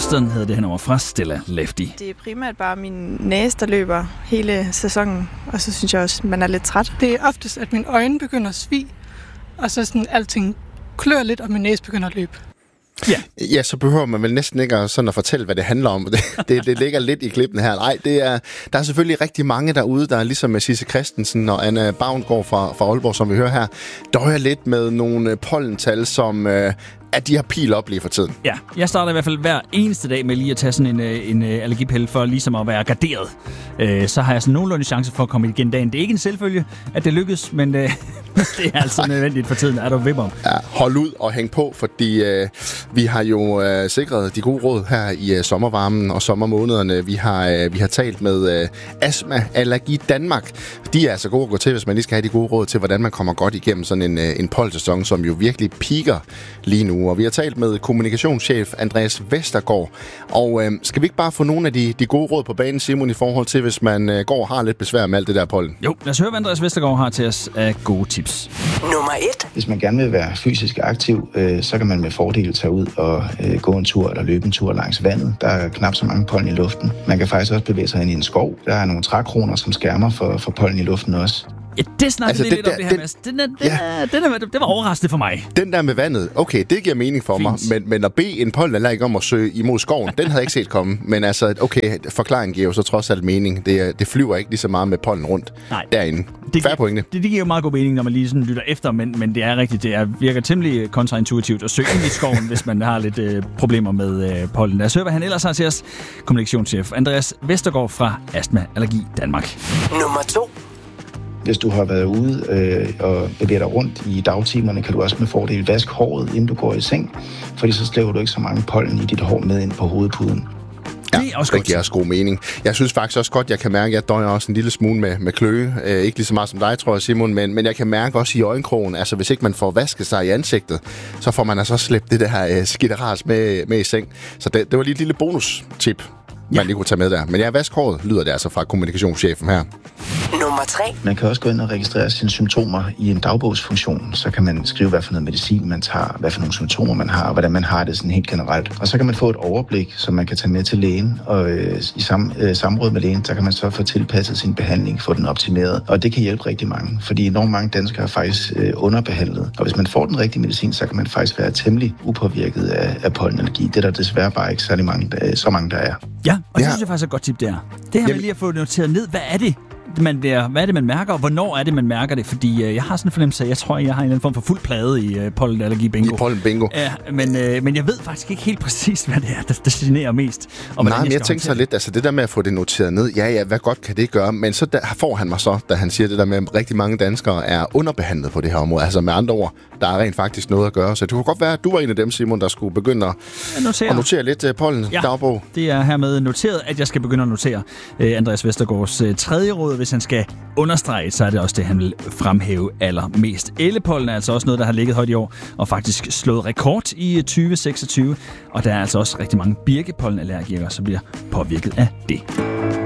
Boston hedder det henover fra Stella Lefty. Det er primært bare min næse, der løber hele sæsonen, og så synes jeg også, at man er lidt træt. Det er oftest, at mine øjne begynder at svige, og så sådan alting klør lidt, og min næse begynder at løbe. Ja, så behøver man vel næsten ikke sådan at fortælle, hvad det handler om. Det ligger lidt i klippen her. Nej, der er selvfølgelig rigtig mange derude, der er ligesom med Sisse Christensen og Anna Bavnsgaard fra Aalborg, som vi hører her, døjer lidt med nogle pollental, som at de har pil op lige for tiden. Ja, jeg starter i hvert fald hver eneste dag med lige at tage sådan en allergipille for ligesom at være garderet. Så har jeg sådan nogenlunde chance for at komme igen dagen. Det er ikke en selvfølge, at det lykkes, men det er altså nødvendigt for tiden. Er du vipper om? Ja, hold ud og hæng på, fordi vi har jo sikret de gode råd her i sommervarmen og sommermånederne. Vi har talt med Astma Allergi Danmark. De er altså gode at gå til, hvis man lige skal have de gode råd til, hvordan man kommer godt igennem sådan en polsæson, som jo virkelig piker lige nu. Og vi har talt med kommunikationschef Andreas Vestergaard. Og skal vi ikke bare få nogle af de gode råd på banen, Simon, i forhold til, hvis man går og har lidt besvær med alt det der pollen? Jo, lad os høre, hvad Andreas Vestergaard har til os af gode tips. Nummer 1. Hvis man gerne vil være fysisk aktiv, så kan man med fordel tage ud og gå en tur eller løbe en tur langs vandet. Der er knap så mange pollen i luften. Man kan faktisk også bevæge sig ind i en skov. Der er nogle trækroner, som skærmer for pollen i luften også. Ja, det snakkede lidt om det her, Mads. Det var overraskende for mig. Den der med vandet, okay, det giver mening for mig. Men at bede en pollenallergiker om at søge imod skoven, den havde jeg ikke set komme. Men altså, okay, forklaringen giver jo så trods alt mening. Det flyver ikke lige så meget med pollen rundt derinde. Fair pointe. Det giver jo meget god mening, når man lige sådan lytter efter, men det er rigtigt. Det virker temmelig kontraintuitivt at søge ind i skoven, hvis man har lidt problemer med pollen. Lad os høre, hvad han ellers har til os. Kommunikationschef Andreas Vestergaard fra Astma Allergi Danmark. Nummer 2. Hvis du har været ude og bevæger dig rundt i dagtimerne, kan du også med fordel vaske håret, inden du går i seng, fordi så slæver du ikke så mange pollen i dit hår med ind på hovedpuden. Ja, det giver også god mening. Jeg synes faktisk også godt, jeg kan mærke, at jeg døjer også en lille smule med kløe. Ikke lige så meget som dig, tror jeg, Simon, men jeg kan mærke også i øjenkrogen, altså hvis ikke man får vasket sig i ansigtet, så får man altså slæbt det der skidteras med i seng. Så det var lige et lille bonus-tip, man lige kunne tage med der. Men vask håret, lyder det altså fra kommunikationschefen her. Nummer 3. Man kan også gå ind og registrere sine symptomer i en dagbogsfunktion. Så kan man skrive, hvad for noget medicin man tager, hvad for nogle symptomer man har, og hvordan man har det sådan helt generelt. Og så kan man få et overblik, som man kan tage med til lægen. Og i samråd med lægen, så kan man så få tilpasset sin behandling, få den optimeret. Og det kan hjælpe rigtig mange, fordi enormt mange danskere er faktisk underbehandlet. Og hvis man får den rigtige medicin, så kan man faktisk være temmelig upåvirket af pollenallergi. Det er der desværre bare ikke så mange, der er. Ja, og det synes jeg faktisk er et godt tip der. Det her med lige at få noteret ned, hvad er det, man mærker, og hvornår er det, man mærker det? Fordi jeg har sådan en fornemmelse af, jeg tror, jeg har en eller anden form for fuld plade i pollenallergi-bingo. I pollen-bingo. Ja, men jeg ved faktisk ikke helt præcis, hvad det er, der generer mest. Nej, men jeg tænker så lidt, altså det der med at få det noteret ned, ja, hvad godt kan det gøre? Men så får han mig så, da han siger det der med, at rigtig mange danskere er underbehandlet på det her område. Altså med andre ord, der er rent faktisk noget at gøre. Så det kunne godt være, at du var en af dem, Simon, der skulle begynde at notere lidt pollen-dagbog. Det er hermed noteret, at jeg skal begynde at notere Andreas Vestergaards tredje råd. Hvis han skal understrege, så er det også det, han vil fremhæve allermest. Ellepollen er altså også noget, der har ligget højt i år, og faktisk slået rekord i 2026. Og der er altså også rigtig mange birkepollenallergikere, som bliver påvirket af det.